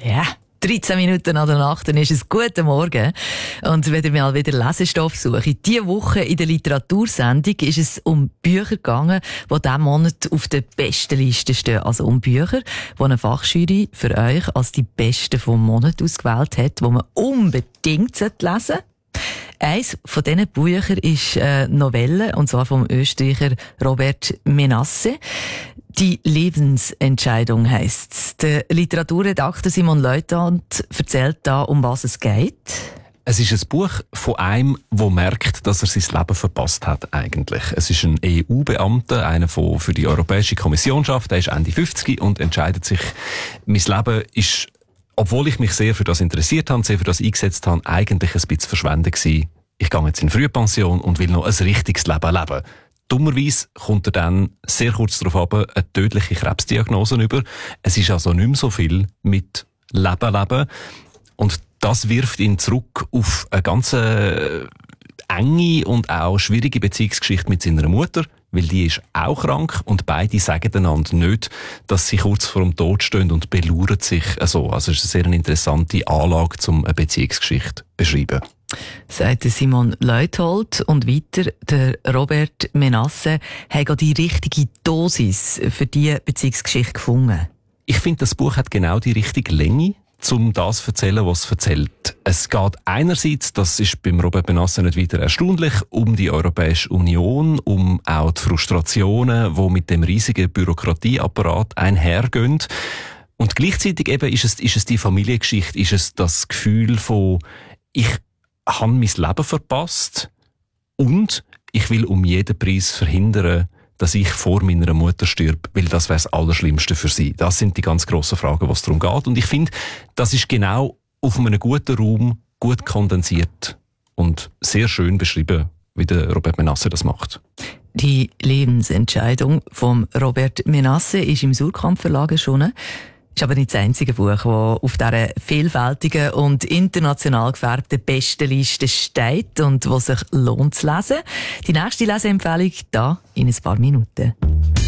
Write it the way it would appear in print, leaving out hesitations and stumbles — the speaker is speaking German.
Ja, 13 Minuten nach der Nacht, dann ist es guten Morgen. Und wenn ihr mal wieder Lesestoff sucht, diese Woche in der Literatursendung ist es um Bücher gegangen, die diesen Monat auf der besten Liste stehen. Also um Bücher, die eine Fachjury für euch als die besten vom Monat ausgewählt hat, die man unbedingt lesen sollte. Eins von diesen Büchern ist Novelle, und zwar vom Österreicher Robert Menasse. Die Lebensentscheidung heisst's. Der Literaturredakteur Simon Leuthold erzählt da, um was es geht. Es ist ein Buch von einem, der merkt, dass er sein Leben verpasst hat eigentlich. Es ist ein EU-Beamter, einer, der für die Europäische Kommission schafft. Er ist Ende 50 und entscheidet sich, mein Leben ist, obwohl ich mich sehr für das interessiert habe, sehr für das eingesetzt habe, eigentlich ein bisschen verschwendet gewesen. Ich gehe jetzt in Frühpension und will noch ein richtiges Leben leben. Dummerweise kommt er dann sehr kurz darauf ab, eine tödliche Krebsdiagnose über. Es ist also nicht mehr so viel mit Leben. Und das wirft ihn zurück auf eine ganz enge und auch schwierige Beziehungsgeschichte mit seiner Mutter, weil die ist auch krank und beide sagen einander nicht, dass sie kurz vor dem Tod stehen und belauern sich so. Also es ist eine sehr interessante Anlage, um eine Beziehungsgeschichte zu beschreiben. Sagt Simon Leuthold. Und weiter, der Robert Menasse hat die richtige Dosis für diese Beziehungsgeschichte gefunden. Ich finde, das Buch hat genau die richtige Länge, um das zu erzählen, was es erzählt. Es geht einerseits, das ist beim Robert Menasse nicht weiter erstaunlich, um die Europäische Union, um auch die Frustrationen, die mit dem riesigen Bürokratieapparat einhergehen. Und gleichzeitig eben ist es die Familiengeschichte, ist es das Gefühl von, ich habe mein Leben verpasst und ich will um jeden Preis verhindern, dass ich vor meiner Mutter stirb, weil das wäre das Allerschlimmste für sie. Das sind die ganz grossen Fragen, was darum geht. Und ich finde, das ist genau auf einem guten Raum gut kondensiert und sehr schön beschrieben, wie der Robert Menasse das macht. Die Lebensentscheidung von Robert Menasse ist im Surkamp Verlag erschienen. Ist aber nicht das einzige Buch, das auf dieser vielfältigen und international gefärbten Bestenliste steht und das sich lohnt zu lesen. Die nächste Leseempfehlung da in ein paar Minuten.